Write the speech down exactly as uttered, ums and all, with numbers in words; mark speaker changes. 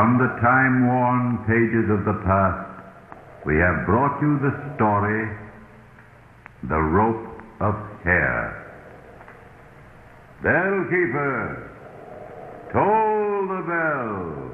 Speaker 1: From the time-worn pages of the past, we have brought you the story, The Rope of Hair. Bellkeeper, toll the bell.